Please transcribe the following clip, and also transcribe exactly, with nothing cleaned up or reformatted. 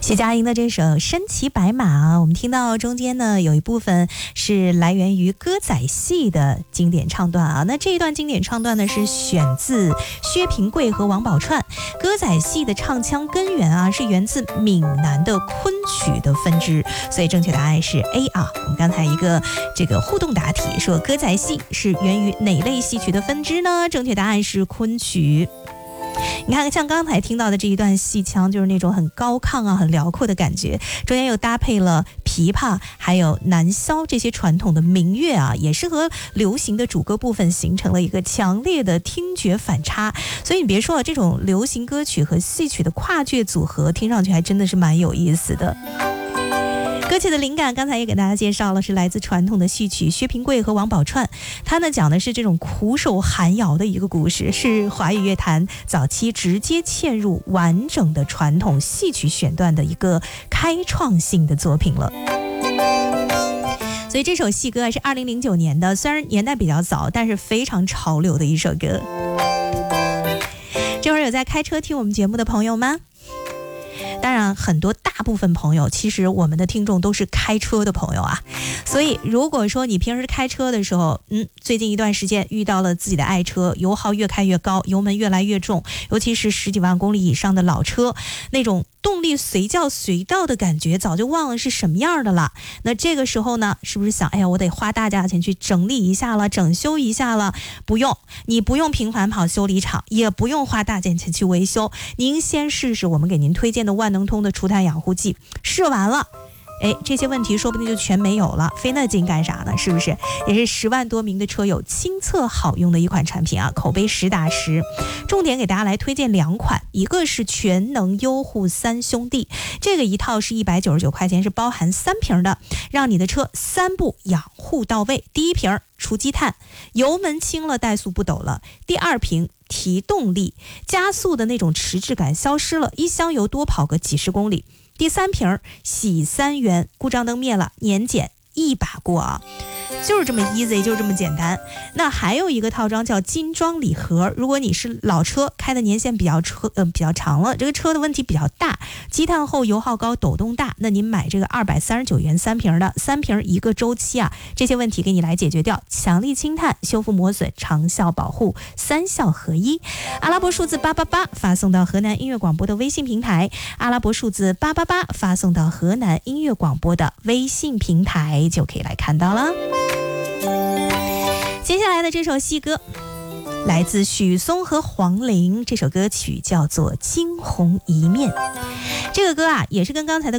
徐佳莹的这首《身骑白马》，我们听到中间呢有一部分是来源于歌仔戏的经典唱段啊。那这一段经典唱段呢是选自薛平贵和王宝钏。歌仔戏的唱腔根源啊是源自闽南的昆曲的分支，所以正确答案是 A 啊。我们刚才一个这个互动答题说歌仔戏是源于哪类戏曲的分支呢？正确答案是昆曲。你看像刚才听到的这一段戏腔，就是那种很高亢啊很辽阔的感觉，中间又搭配了琵琶还有南箫这些传统的民乐啊，也是和流行的主歌部分形成了一个强烈的听觉反差。所以你别说了，这种流行歌曲和戏曲的跨界组合听上去还真的是蛮有意思的。歌曲的灵感刚才也给大家介绍了，是来自传统的戏曲薛平贵和王宝钏。他呢讲的是这种苦守寒窑的一个故事，是华语乐坛早期直接嵌入完整的传统戏曲选段的一个开创性的作品了。所以这首戏歌是二零零九年的，虽然年代比较早，但是非常潮流的一首歌。这会儿有在开车听我们节目的朋友吗？当然很多大部分朋友其实我们的听众都是开车的朋友啊，所以如果说你平时开车的时候嗯，最近一段时间遇到了自己的爱车，油耗越开越高，油门越来越重，尤其是十几万公里以上的老车，那种动力随叫随到的感觉早就忘了是什么样的了。那这个时候呢，是不是想哎呀我得花大价钱去整理一下了，整修一下了？不用，你不用频繁跑修理厂，也不用花大价钱去维修，您先试试我们给您推荐的万能通的除碳养护剂，试完了哎，这些问题说不定就全没有了，费那劲干啥呢？是不是？也是十万多名的车友亲测好用的一款产品啊，口碑实打实。重点给大家来推荐两款，一个是全能优护三兄弟，这个一套是一百九十九块钱，是包含三瓶的，让你的车三步养护到位。第一瓶除积碳，油门轻了，怠速不抖了；第二瓶提动力，加速的那种迟滞感消失了，一箱油多跑个几十公里。第三瓶洗三元，故障灯灭了，年检一把过啊，就是这么 easy， 就这么简单。那还有一个套装叫金装礼盒，如果你是老车，开的年限比较车呃比较长了，这个车的问题比较大，积碳后油耗高，抖动大，那您买这个二百三十九元三瓶的，三瓶一个周期啊，这些问题给你来解决掉，强力清碳，修复磨损，长效保护，三效合一。阿拉伯数字八八八发送到河南音乐广播的微信平台，阿拉伯数字八八八发送到河南音乐广播的微信平台，就可以来看到了。接下来的这首戏歌来自许嵩和黄龄，这首歌曲叫做《惊鸿一面》。这个歌啊也是跟刚才的